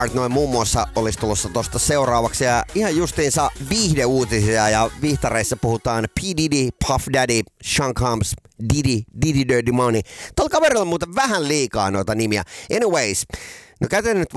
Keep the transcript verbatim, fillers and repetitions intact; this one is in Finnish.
noin muun muassa olisi tulossa tosta seuraavaksi. Ja ihan justiinsa viihdeuutisia ja viihtareissa puhutaan P. Diddy, Puff Daddy, Sean Combs, Diddy, Diddy Dirty Money. Tuolla kaverilla on muuten vähän liikaa noita nimiä. Anyways, no käytetään nyt